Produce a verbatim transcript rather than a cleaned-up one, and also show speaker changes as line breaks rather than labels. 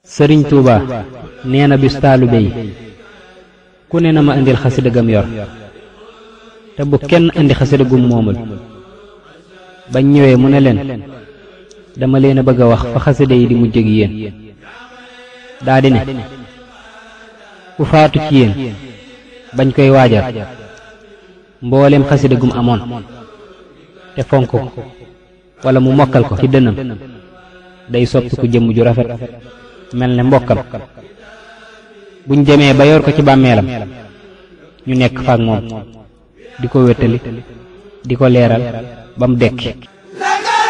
sëriñ Tuuba nee na bis taalibe yi ku ne na ma indil xasida gam yor te bu kenn indi xasida gum moomul. bañ ñëwee mu ne leen dama leen a bëgg a wax fa xasida yi di mujj ak yéen daa di ne ku faatu ci yéen bañ koy waajal mbooleem xasida gum amoon te fonk ko wala mu mokkal ko ci dënam day soppi ku jëmm ju rafet mel ne mbokkam buñ demee ba yor ko ci bàmmeelam ñu nekk faak moom di ko wéttali di ko leeral ba mu dekki.